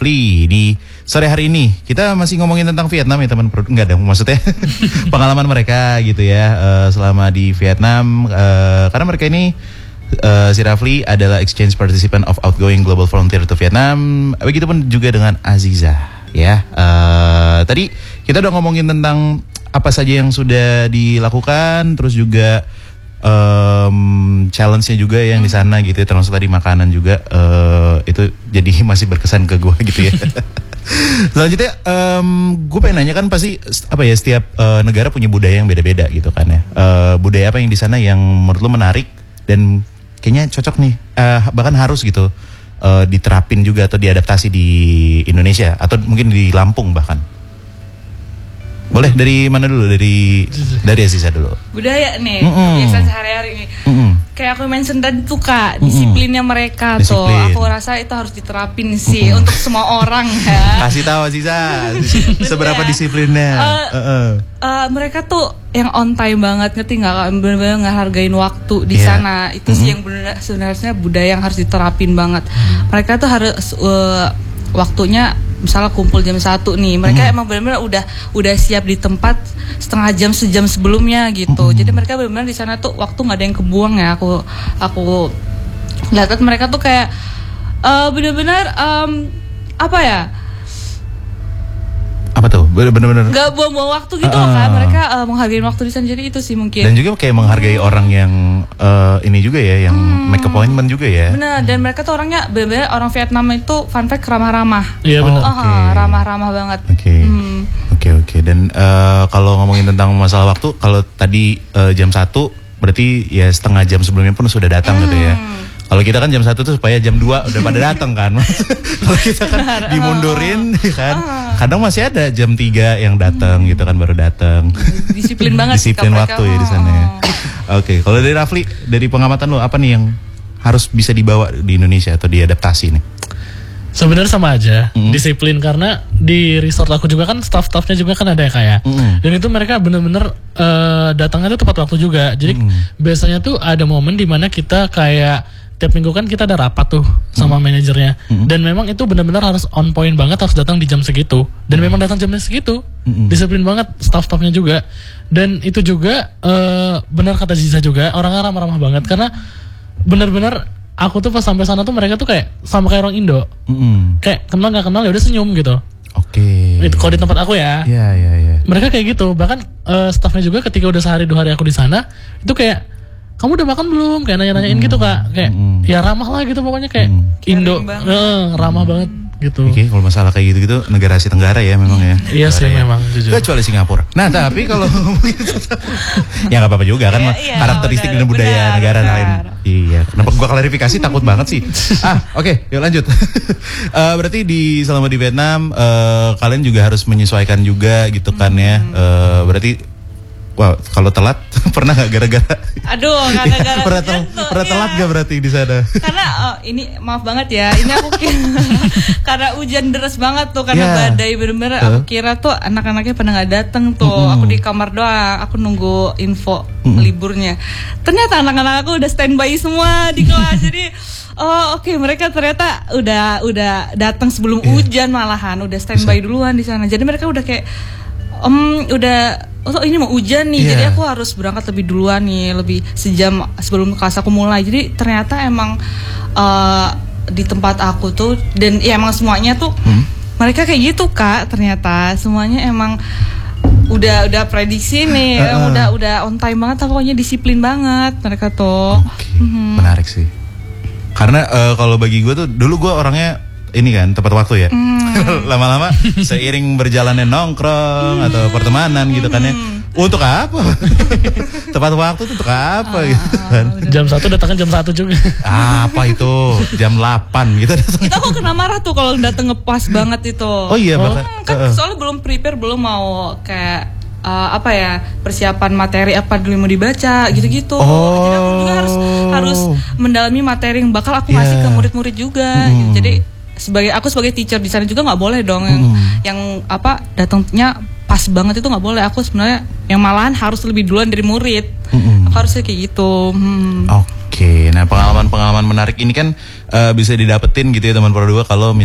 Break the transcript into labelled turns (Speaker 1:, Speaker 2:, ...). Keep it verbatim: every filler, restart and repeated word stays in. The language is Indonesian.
Speaker 1: Rafli. Di sore hari ini kita masih ngomongin tentang Vietnam ya teman, enggak ada maksudnya pengalaman mereka gitu ya uh, selama di Vietnam, uh, karena mereka ini uh, si Rafli adalah exchange participant of outgoing global volunteer to Vietnam. Begitupun juga dengan Aziza ya. Uh, tadi kita udah ngomongin tentang apa saja yang sudah dilakukan, terus juga Um, challenge-nya juga yang di sana gitu ya, termasuk tadi makanan juga, uh, itu jadi masih berkesan ke gue gitu ya. Selanjutnya um, gue pengen nanya, kan pasti apa ya, setiap uh, negara punya budaya yang beda-beda gitu kan ya. Uh, budaya apa yang di sana yang menurut lo menarik dan kayaknya cocok nih, uh, bahkan harus gitu uh, diterapin juga atau diadaptasi di Indonesia atau mungkin di Lampung bahkan. Boleh dari mana dulu? Dari dari Aziza dulu.
Speaker 2: Budaya nih,
Speaker 1: Mm-mm.
Speaker 2: kebiasaan sehari-hari nih.
Speaker 1: Mm-mm.
Speaker 2: Kayak aku mention tadi tuh Kak, disiplinnya mereka
Speaker 1: Disiplin.
Speaker 2: tuh. Aku rasa itu harus diterapin sih untuk semua orang ya.
Speaker 1: Kasih tahu Aziza seberapa disiplinnya.
Speaker 2: Uh,
Speaker 1: uh-uh.
Speaker 2: uh, mereka tuh yang on time banget, ngerti nggak? Kak? Bener-bener ngehargain waktu di
Speaker 1: Yeah.
Speaker 2: sana. Itu sih yang bener, sebenarnya budaya yang harus diterapin banget. Mereka tuh harus uh, waktunya, misalnya kumpul jam satu nih, mereka mm. emang benar-benar udah udah siap di tempat setengah jam sejam sebelumnya gitu. Mm. Jadi mereka benar-benar di sana tuh waktu nggak ada yang kebuang ya. Aku aku lihat mereka tuh kayak uh, benar-benar um, apa ya?
Speaker 1: Apa tuh? Bener-bener
Speaker 2: nggak buang-buang waktu gitu
Speaker 1: uh,
Speaker 2: kan. Mereka uh, menghargai waktu di sana, jadi itu sih mungkin.
Speaker 1: Dan juga kayak menghargai hmm. orang yang uh, ini juga ya, yang hmm. make appointment juga ya.
Speaker 2: Benar, dan mereka tuh orangnya benar-benar, orang Vietnam itu fun fact ramah-ramah.
Speaker 3: Iya benar.
Speaker 2: Oh, okay. ramah-ramah banget.
Speaker 1: Oke. Okay.
Speaker 2: Hmm.
Speaker 1: Oke okay, oke. Okay. Dan uh, kalau ngomongin tentang masalah waktu, kalau tadi uh, jam satu berarti ya setengah jam sebelumnya pun sudah datang hmm. gitu ya. Kalau kita kan jam satu tuh supaya jam dua udah pada datang kan. Kalau kita kan benar, dimundurin oh. kan. Kadang masih ada jam tiga yang datang hmm. gitu kan, baru datang.
Speaker 2: Disiplin banget.
Speaker 1: Disiplin waktu mereka. Ya di sana ya. Oke, okay. Kalau dari Rafli, dari pengamatan lo apa nih yang harus bisa dibawa di Indonesia atau diadaptasi nih?
Speaker 3: Sebenarnya sama aja, mm. disiplin, karena di resort aku juga kan staff-staffnya juga kan ada ya kayak, mm. dan itu mereka bener-bener uh, datangnya tuh tepat waktu juga. Jadi mm. biasanya tuh ada momen dimana kita kayak tiap minggu kan kita ada rapat tuh sama mm. manajernya, mm. dan memang itu benar-benar harus on point banget, harus datang di jam segitu, dan mm. memang datang jamnya segitu, mm. disiplin banget staff-staffnya juga. Dan itu juga uh, benar kata Ziza juga, orangnya ramah-ramah banget, karena benar-benar aku tuh pas sampai sana tuh mereka tuh kayak sama kayak orang Indo, mm-hmm. kayak kenal nggak kenal ya udah senyum gitu.
Speaker 1: Oke.
Speaker 3: Okay. Itu kalau di tempat aku ya.
Speaker 1: Iya yeah, iya yeah, iya. Yeah.
Speaker 3: Mereka kayak gitu, bahkan uh, staffnya juga ketika udah sehari dua hari aku di sana itu kayak, kamu udah makan belum? Kayak nanya-nanyain mm-hmm. gitu Kak, kayak mm-hmm. ya ramah lah gitu pokoknya, kayak mm-hmm. Indo, uh, ramah banget gitu.
Speaker 1: Oke, okay, kalau masalah kayak gitu-gitu negara Asia Tenggara ya memang ya.
Speaker 3: Iya sih ya. Memang jujur.
Speaker 1: Kecuali Singapura. Nah tapi kalau ya nggak apa-apa juga kan, ya, iya, karakteristik benar, dan budaya benar, negara benar. Lain. Iya. Kenapa gua klarifikasi takut banget sih. Ah oke, okay, yuk lanjut. uh, berarti di selama di Vietnam uh, kalian juga harus menyesuaikan juga gitu kan hmm. ya. Uh, berarti wah, kalau telat pernah nggak gara-gara?
Speaker 2: Aduh, gara-gara
Speaker 1: pernah, tel pernah telat nggak ya. Berarti di sana? Karena
Speaker 2: oh, ini maaf banget ya, ini aku kira karena hujan deras banget tuh, karena yeah. badai bener-bener. Uh. Aku kira tuh anak-anaknya pada nggak dateng tuh. Mm-hmm. Aku di kamar doang, aku nunggu info mm-hmm. liburnya. Ternyata anak-anak aku udah standby semua di kelas. Jadi oh oke okay. mereka ternyata udah udah datang sebelum yeah. hujan malahan, udah standby Bisa. duluan di sana. Jadi mereka udah kayak Om um, udah, oh ini mau hujan nih, yeah. jadi aku harus berangkat lebih duluan nih, lebih sejam sebelum kelas aku mulai. Jadi ternyata emang uh, di tempat aku tuh, dan ya emang semuanya tuh hmm? mereka kayak gitu Kak. Ternyata semuanya emang udah udah prediksi nih, uh, uh. udah udah on time banget, pokoknya disiplin banget mereka tuh.
Speaker 1: Okay.
Speaker 2: Hmm.
Speaker 1: Menarik sih. Karena uh, kalau bagi gue tuh dulu gue orangnya ini kan tepat waktu ya. Mm. Lama-lama seiring berjalannya nongkrong mm. atau pertemanan gitu kan ya. Untuk apa? Tepat waktu tuh untuk apa ah, gitu kan.
Speaker 3: Jam satu datangnya jam satu juga.
Speaker 1: Apa itu? Jam delapan gitu.
Speaker 2: Kita kok kena marah tuh kalau datang ngepas banget itu.
Speaker 1: Oh iya,
Speaker 2: oh. Kan uh, soalnya belum prepare, belum mau kayak Uh, apa ya, persiapan materi apa dulu mau dibaca gitu-gitu.
Speaker 1: Oh.
Speaker 2: Jadi aku juga harus harus mendalami materi yang bakal aku ngasih yeah. ke murid-murid juga.
Speaker 1: Mm.
Speaker 2: Gitu. Jadi sebagai aku sebagai teacher di sana juga nggak boleh dong yang mm. yang apa datangnya pas banget, itu nggak boleh. Aku sebenarnya yang malahan harus lebih duluan dari murid. Mm. Aku harusnya kayak gitu. Hmm.
Speaker 1: Oke, okay. Nah pengalaman-pengalaman menarik ini kan uh, bisa didapetin gitu ya teman Pro dua kalau